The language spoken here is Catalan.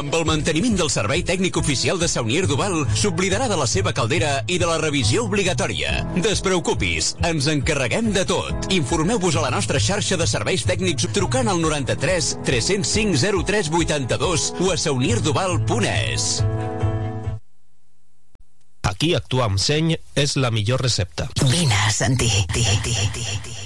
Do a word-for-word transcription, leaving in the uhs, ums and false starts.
Amb el manteniment del servei tècnic oficial de Saunier Duval, s'oblidarà de la seva caldera i de la revisió obligatòria. Despreocupis, ens encarreguem de tot. Informeu-vos a la nostra xarxa de serveis tècnics trucant al noranta-tres tres zero cinc zero tres vuitanta-dos o a saunier duval punt es. Aquí actuar amb seny és la millor recepta. Vine a sentir.